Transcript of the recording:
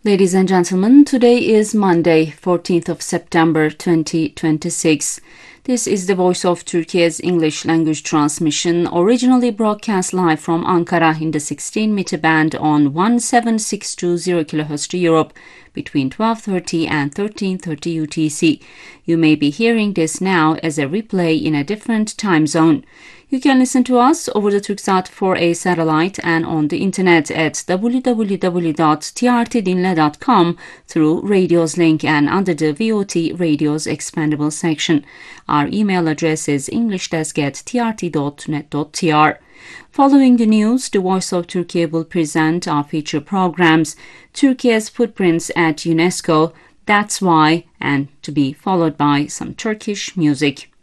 Ladies and gentlemen, today is Monday, 14th of September 2026. This is the Voice of Turkey's English language transmission, originally broadcast live from Ankara in the 16-meter band on 17620 kHz to Europe between 12:30 and 13:30 UTC. You may be hearing this now as a replay in a different time zone. You can listen to us over the Turksat 4A satellite and on the internet at www.trtdinle.com through Radios link and under the VOT Radios Expandable section. Our email address is englishdesk@trt.net.tr. Following the news, the Voice of Turkey will present our feature programs, Turkey's footprints at UNESCO, That's Why, and to be followed by some Turkish music.